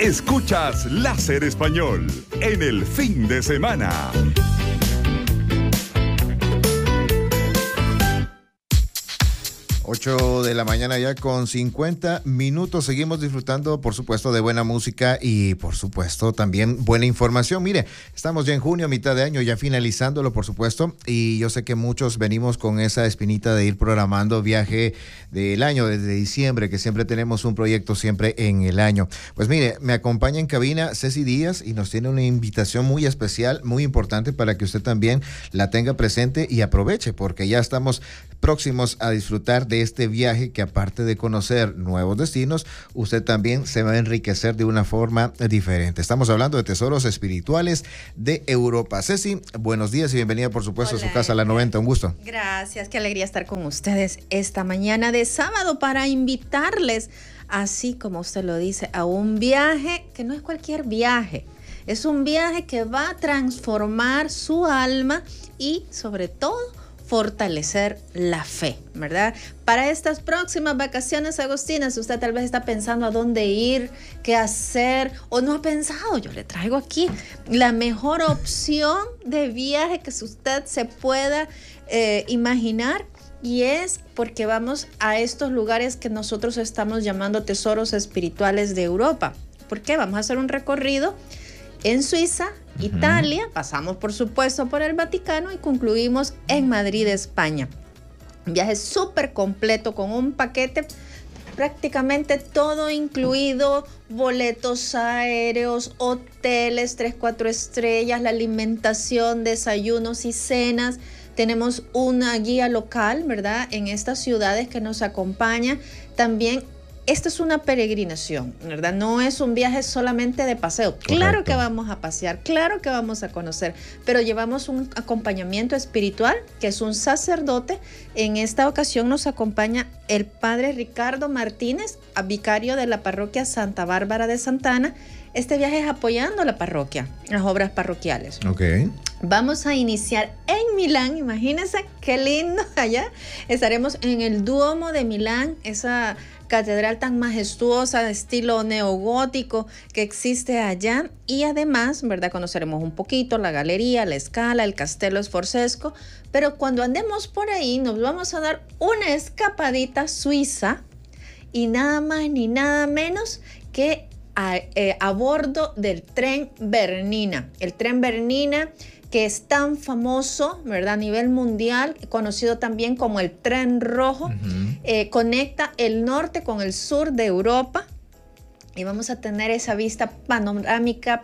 Escuchas Láser Español en el fin de semana. 8 de la mañana ya con 50 minutos. Seguimos disfrutando, por supuesto, de buena música y, por supuesto, también buena información. Mire, estamos ya en junio, mitad de año, ya finalizándolo, por supuesto, y yo sé que muchos venimos con esa espinita de ir programando viaje del año, desde diciembre, que siempre tenemos un proyecto siempre en el año. Pues mire, me acompaña en cabina Ceci Díaz y nos tiene una invitación muy especial, muy importante para que usted también la tenga presente y aproveche, porque ya estamos próximos a disfrutar de este viaje que, aparte de conocer nuevos destinos, usted también se va a enriquecer de una forma diferente. Estamos hablando de tesoros espirituales de Europa. Ceci, buenos días y bienvenida, por supuesto, Hola, a su casa, La 90. Un gusto. Gracias, qué alegría estar con ustedes esta mañana de sábado para invitarles, así como usted lo dice, a un viaje que no es cualquier viaje. Es un viaje que va a transformar su alma y, sobre todo, fortalecer la fe, ¿verdad? Para estas próximas vacaciones agostinas, usted tal vez está pensando a dónde ir, qué hacer, o no ha pensado. Yo le traigo aquí la mejor opción de viaje que usted se pueda imaginar, y es porque vamos a estos lugares que nosotros estamos llamando tesoros espirituales de Europa. ¿Por qué? Vamos a hacer un recorrido en Suiza, Italia, pasamos por supuesto por el Vaticano y concluimos en Madrid, España. Un viaje súper completo con un paquete prácticamente todo incluido, boletos aéreos, hoteles 3-4 estrellas, la alimentación, desayunos y cenas. Tenemos una guía local, ¿verdad?, en estas ciudades que nos acompaña. También esta es una peregrinación, ¿verdad? No es un viaje solamente de paseo. Correcto. Claro que vamos a pasear, claro que vamos a conocer, pero llevamos un acompañamiento espiritual, que es un sacerdote. En esta ocasión nos acompaña el padre Ricardo Martínez, vicario de la parroquia Santa Bárbara de Santana. Este viaje es apoyando a la parroquia, las obras parroquiales. Ok. Vamos a iniciar en Milán, imagínense qué lindo allá. Estaremos en el Duomo de Milán, esa catedral tan majestuosa de estilo neogótico que existe allá, y además, ¿verdad?, conoceremos un poquito la galería, la Scala, el Castello Sforzesco, pero cuando andemos por ahí nos vamos a dar una escapadita suiza y nada más ni nada menos que a bordo del tren Bernina. El tren Bernina, que es tan famoso, ¿verdad?, a nivel mundial, conocido también como el Tren Rojo, conecta el norte con el sur de Europa, y vamos a tener esa vista panorámica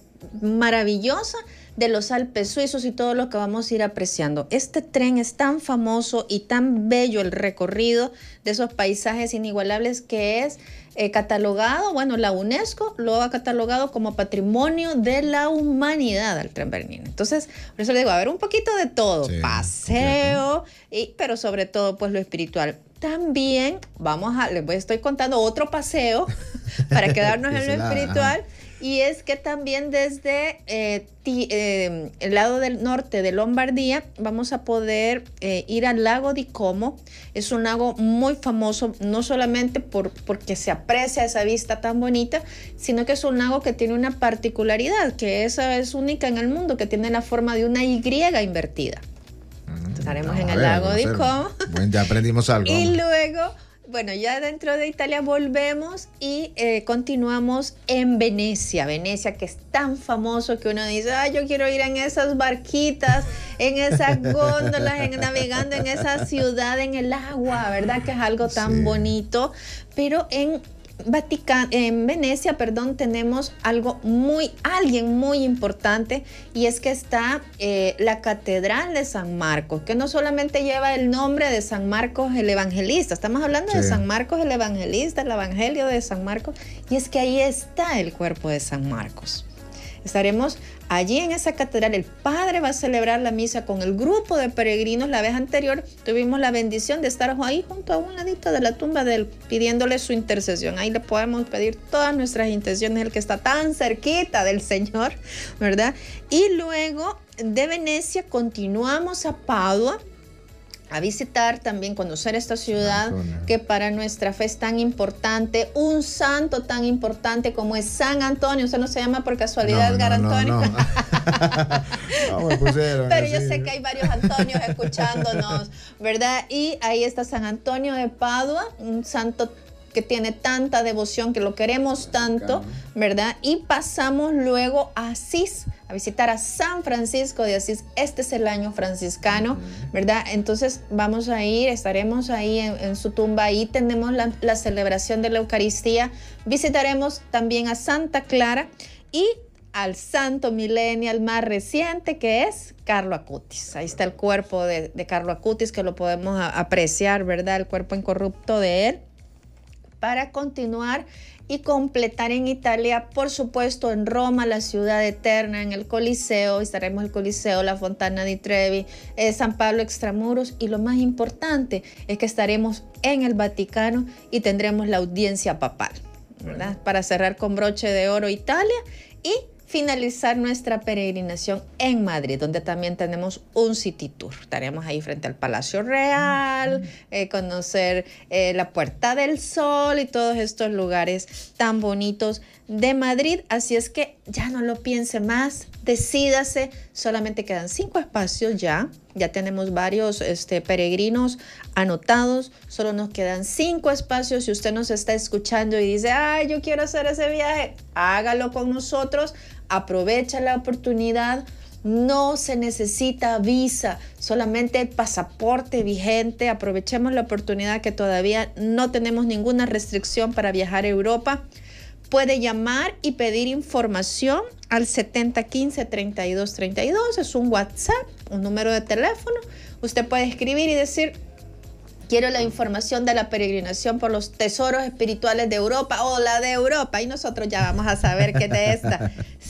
maravillosa de los Alpes suizos y todo lo que vamos a ir apreciando. Este tren es tan famoso y tan bello, el recorrido de esos paisajes inigualables, que es catalogado, bueno, la UNESCO lo ha catalogado como Patrimonio de la Humanidad al tren Bernina. Entonces, por eso le digo, a ver, un poquito de todo, sí, paseo, pero sobre todo, pues, lo espiritual. También estoy contando otro paseo para quedarnos en lo espiritual. Y es que también desde el lado del norte de Lombardía vamos a poder ir al lago di Como. Es un lago muy famoso, no solamente porque se aprecia esa vista tan bonita, sino que es un lago que tiene una particularidad, que esa es única en el mundo, que tiene la forma de una Y invertida. Estaremos en el lago di Como. Bueno, ya aprendimos algo. Y luego, bueno, ya dentro de Italia volvemos y continuamos en Venecia. Venecia, que es tan famoso que uno dice, yo quiero ir en esas barquitas, en esas góndolas, navegando en esa ciudad, en el agua, ¿verdad? Que es algo tan bonito. Pero en Venecia, tenemos alguien muy importante, y es que está la Catedral de San Marcos, que no solamente lleva el nombre de San Marcos el Evangelista, estamos hablando de San Marcos el Evangelista, el Evangelio de San Marcos, y es que ahí está el cuerpo de San Marcos. Estaremos allí en esa catedral. El padre va a celebrar la misa con el grupo de peregrinos. La vez anterior tuvimos la bendición de estar ahí junto a un ladito de la tumba de él, pidiéndole su intercesión. Ahí le podemos pedir todas nuestras intenciones, el que está tan cerquita del Señor, ¿verdad? Y luego de Venecia continuamos a Padua. a visitar, también conocer esta ciudad que para nuestra fe es tan importante, un santo tan importante como es San Antonio. Usted no se llama por casualidad Edgar Antonio. No, me pusieron pero así. yo sé que hay varios Antonios escuchándonos, ¿verdad? Y ahí está San Antonio de Padua, un santo que tiene tanta devoción, que lo queremos tanto, ¿verdad? Y pasamos luego a Asís, a visitar a San Francisco de Asís. Este es el año franciscano, ¿verdad? Entonces vamos a ir, estaremos ahí en su tumba. Ahí tenemos la celebración de la Eucaristía. Visitaremos también a Santa Clara y al santo millennial más reciente, que es Carlo Acutis. Ahí está el cuerpo de Carlo Acutis, que lo podemos apreciar, ¿verdad? El cuerpo incorrupto de él. Para continuar y completar en Italia, por supuesto en Roma, la ciudad eterna, en el Coliseo, estaremos en el Coliseo, la Fontana di Trevi, San Pablo Extramuros, y lo más importante es que estaremos en el Vaticano y tendremos la audiencia papal, ¿verdad? Para cerrar con broche de oro Italia y finalizar nuestra peregrinación en Madrid, donde también tenemos un city tour. Estaremos ahí frente al Palacio Real, conocer la Puerta del Sol y todos estos lugares tan bonitos de Madrid. Así es que ya no lo piense más, decídase. Solamente quedan 5 espacios ya tenemos varios peregrinos anotados, solo nos quedan 5 espacios. Si usted nos está escuchando y dice, ay, yo quiero hacer ese viaje, hágalo con nosotros, aprovecha la oportunidad. No se necesita visa, solamente el pasaporte vigente. Aprovechemos la oportunidad que todavía no tenemos ninguna restricción para viajar a Europa. Puede llamar y pedir información al 7015-3232. Es un WhatsApp, un número de teléfono. Usted puede escribir y decir, quiero la información de la peregrinación por los tesoros espirituales de Europa o la de Europa. Y nosotros ya vamos a saber qué es de esta.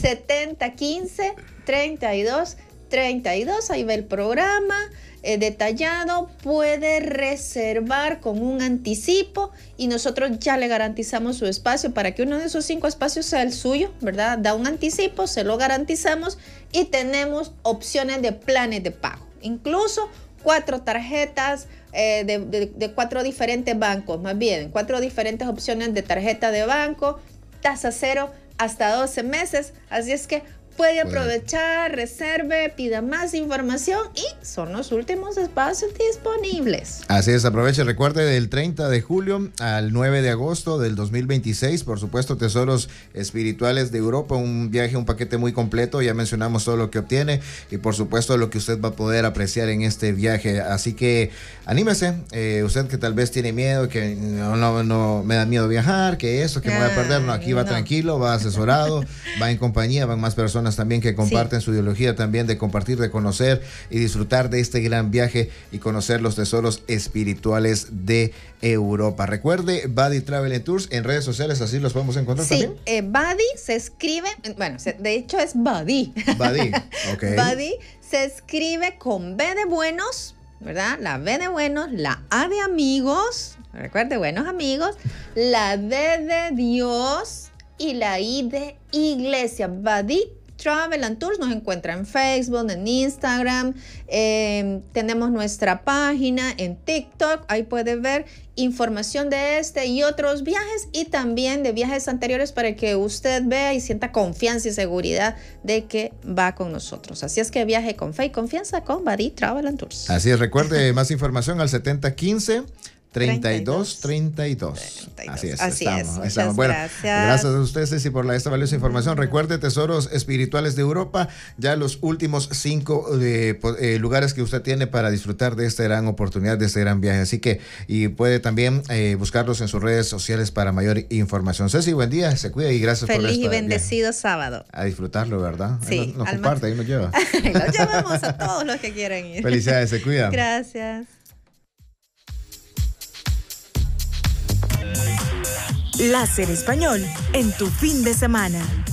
7015-3232. Ahí ve el programa detallado. Puede reservar con un anticipo y nosotros ya le garantizamos su espacio para que uno de esos 5 espacios sea el suyo, ¿verdad? Da un anticipo, se lo garantizamos y tenemos opciones de planes de pago. Incluso 4 tarjetas de 4 diferentes bancos, más bien 4 diferentes opciones de tarjeta de banco, tasa cero hasta 12 meses. Así es que puede aprovechar, reserve, pida más información y son los últimos espacios disponibles. Así es, aproveche, recuerde, del 30 de julio al 9 de agosto del 2026, por supuesto, Tesoros Espirituales de Europa, un viaje, un paquete muy completo, ya mencionamos todo lo que obtiene y por supuesto lo que usted va a poder apreciar en este viaje, así que anímese, usted que tal vez tiene miedo, que no me da miedo viajar, que eso, que me voy a perder, no, aquí va tranquilo, va asesorado, va en compañía, van más personas también que comparten su ideología también de compartir, de conocer y disfrutar de este gran viaje y conocer los tesoros espirituales de Europa. Recuerde, Buddy Travel and Tours en redes sociales, así los podemos encontrar también. Sí, Buddy se escribe, bueno, de hecho es Buddy. Buddy, ok. Buddy se escribe con B de buenos, ¿verdad? La B de buenos, la A de amigos, recuerde, buenos amigos, la D de Dios y la I de iglesia. Buddy Travel and Tours nos encuentra en Facebook, en Instagram, tenemos nuestra página en TikTok, ahí puede ver información de este y otros viajes y también de viajes anteriores para que usted vea y sienta confianza y seguridad de que va con nosotros. Así es que viaje con fe y confianza con Buddy Travel and Tours. Así es, recuerde más información al 7015-3232. Así es. Estamos. Bueno, gracias a ustedes, Ceci, por esta valiosa información. Recuerde, Tesoros Espirituales de Europa, ya los últimos 5 lugares que usted tiene para disfrutar de esta gran oportunidad, de este gran viaje. Así que, y puede también buscarlos en sus redes sociales para mayor información. Ceci, buen día, se cuida y gracias por feliz y bendecido viaje. Sábado. A disfrutarlo, ¿verdad? Sí. Nos comparte, ahí nos lleva. Lo llevamos a todos los que quieran ir. Felicidades, se cuida. Gracias. Láser Español en tu fin de semana.